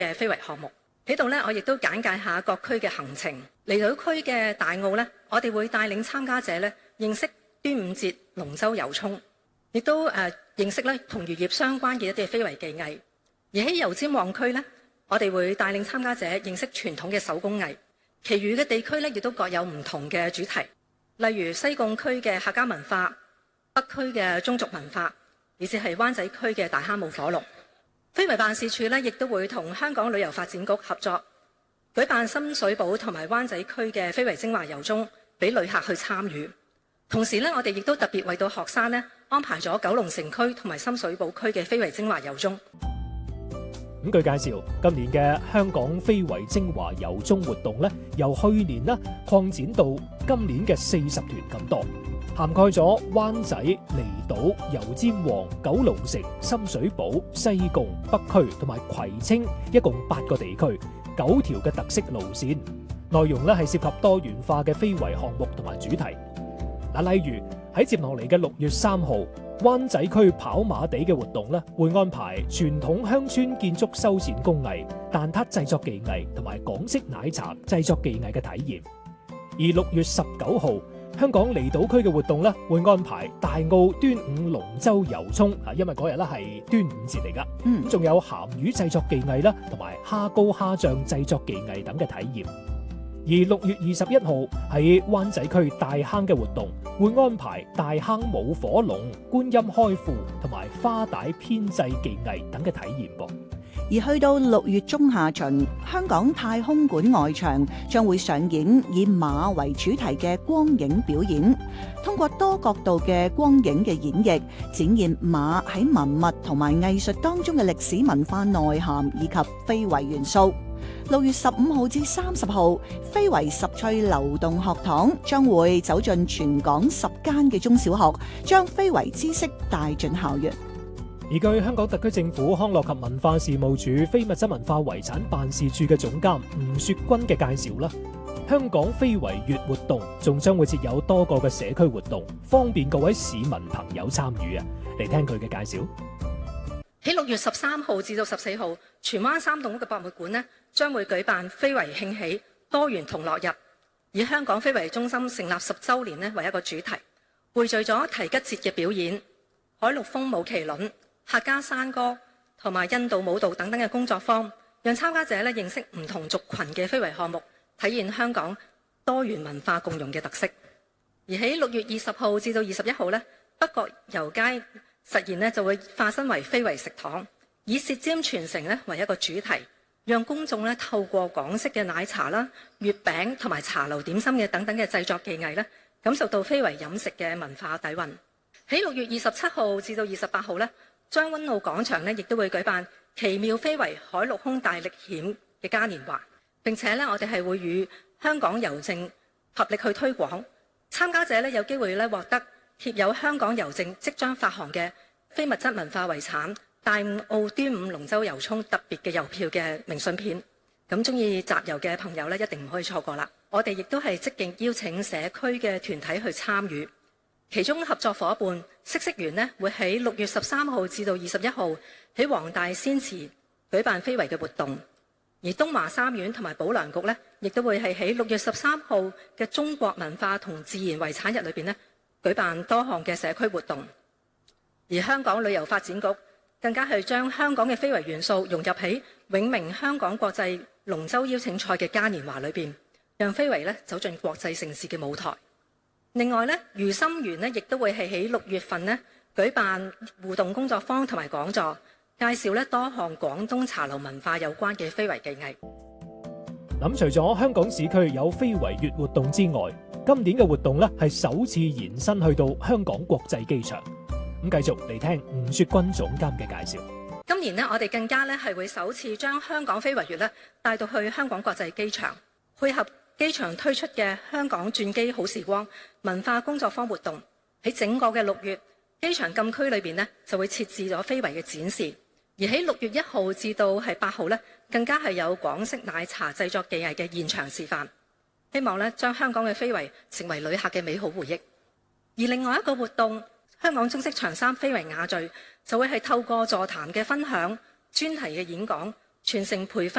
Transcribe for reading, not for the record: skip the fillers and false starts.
嘅非遺項目。喺度呢，我亦都簡介下各區嘅行程。離島區嘅大澳呢，我哋會帶領參加者呢認識端午節龍舟遊涌，亦都認識呢同漁業相關嘅一啲非遺技藝。而喺油尖旺區呢，我哋會帶領參加者認識傳統嘅手工藝。其餘嘅地區呢，亦都各有唔同嘅主題，例如西貢區嘅客家文化、北區嘅宗族文化，以至係灣仔區嘅大坑舞火龍。非遺辦事處呢，亦都會同香港旅遊發展局合作，舉辦深水埗同埋灣仔區嘅非遺精華遊蹤，俾旅客去參與。同時呢，我哋亦都特別為到學生呢安排咗九龍城區同埋深水埗區嘅非遺精華遊蹤。 咁據介紹，今年嘅香港非遺精華遊蹤活動呢，由去年呢擴展到今年嘅40團咁多，涵蓋咗灣仔、離島、油尖旺、九龍城、深水埗、西貢、北區同埋葵青，一共8個地區，9條嘅特色路線，內容呢係涉及多元化嘅非遺項目同埋主題。例如喺接落嚟嘅6月3號，灣仔區跑馬地嘅活動呢，會安排傳統鄉村建築修剪工藝、蛋撻製作技藝同埋港式奶茶製作技藝嘅體驗。而6月19號，香港離島區嘅活動呢，會安排大澳端午龍舟遊涌，因為嗰日呢係端午節嚟㗎。仲有鹹魚製作技藝啦，同埋蝦膏蝦醬製作技藝等嘅體驗。而6月21號喺灣仔區大坑嘅活動，會安排大坑舞火龍、觀音開庫同埋花帶編製技藝等嘅體驗噃。 而去到6月中下旬，香港太空館外牆將會上演以馬為主題嘅光影表演，通過多角度嘅光影嘅演繹，展現馬喺文物同埋藝術當中嘅歷史文化內涵以及非遺元素。6月15號至30號，非遺十趣流動學堂將會走進全港10間嘅中小學，將非遺知識帶進校園。 而據香港特區政府康樂及文化事務署非物質文化遺產辦事處嘅總監吳雪君嘅介紹啦，香港非遺月活動仲將會設有多個嘅社區活動，方便各位市民朋友參與啊！嚟聽佢嘅介紹。 喺6月13號至到14號，荃灣3棟屋嘅博物館呢，將會舉辦非遺興起多元同樂日，以香港非遺中心成立10週年呢為一個主題，匯聚咗提吉節嘅表演、海陸豐舞麒麟、客家山歌同埋印度舞蹈等等嘅工作坊，讓參加者呢認識唔同族群嘅非遺項目，體現香港多元文化共融嘅特色。而喺6月20號至到21號呢，北角油街實現呢就會化身為非遺食堂，以舌尖傳承呢為一個主題，讓公眾呢透過港式嘅奶茶啦、月餅同埋茶樓點心嘅等等嘅製作技藝呢，感受到非遺飲食嘅文化底蘊。喺6月27號至到28號呢，將軍澳廣場呢亦都會舉辦奇妙非遺海陸空大歷險嘅嘉年華，並且呢，我哋係會與香港郵政合力去推廣，參加者呢有機會呢獲得貼有香港郵政即將發行嘅非物質文化遺產大澳端午龍舟遊涌特別嘅郵票嘅明信片。咁中意集郵嘅朋友呢，一定唔可以錯過啦！我哋亦都係積極邀請社區嘅團體去參與，其中合作伙伴嗇色園呢會喺6月13號至到21號喺黃大仙祠舉辦非遺嘅活動，而東華三院同埋保良局呢，亦都會係喺6月13號嘅中國文化同自然遺產日裏邊呢舉辦多項嘅社區活動，而香港旅遊發展局更加係將香港嘅非遺元素融入喺永明香港國際龍舟邀請賽嘅嘉年華裏邊，讓非遺呢走進國際盛事嘅舞台。另外呢，如心園呢亦都會係喺6月份呢舉辦互動工作坊同埋講座，介紹呢多項廣東茶樓文化有關嘅非遺技藝。 咁除咗香港市區有非遺月活動之外，今年嘅活動呢係首次延伸去到香港國際機場。咁繼續嚟聽吳雪君總監嘅介紹。 今年呢，我哋更加呢係會首次將香港非遺月呢帶到去香港國際機場，配合機場推出嘅香港轉機好時光文化工作坊活動。喺整個嘅6月，機場禁區裏邊呢就會設置咗非遺嘅展示，而喺6月1號至到8號呢，更加係有港式奶茶製作技藝嘅現場示範。希望呢將香港嘅非遺成為旅客嘅美好回憶。而另外一個活動，香港中式長衫非遺雅聚就會係透過座談嘅分享、專題嘅演講、 全城培訓